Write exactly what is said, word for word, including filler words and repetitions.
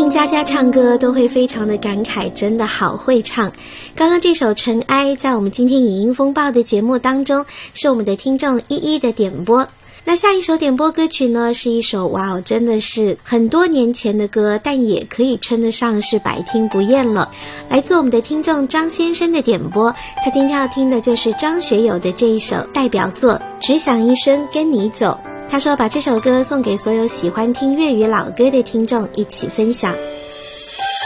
听佳佳唱歌都会非常的感慨，真的好会唱。刚刚这首《尘埃》在我们今天影音风暴的节目当中，是我们的听众一一的点播。那下一首点播歌曲呢，是一首哇哦，真的是很多年前的歌，但也可以称得上是百听不厌了。来自我们的听众张先生的点播，他今天要听的就是张学友的这一首代表作《只想一生跟你走》。他说把这首歌送给所有喜欢听粤语老歌的听众一起分享。